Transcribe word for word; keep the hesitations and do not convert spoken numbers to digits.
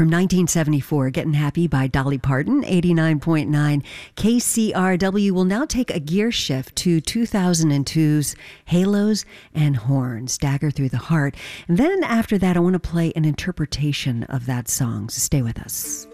from nineteen seventy-four, Getting Happy by Dolly Parton, eighty-nine point nine K C R W will now take a gear shift to two thousand two's Halos and Horns, Dagger Through the Heart. And then after that, I want to play an interpretation of that song, so stay with us.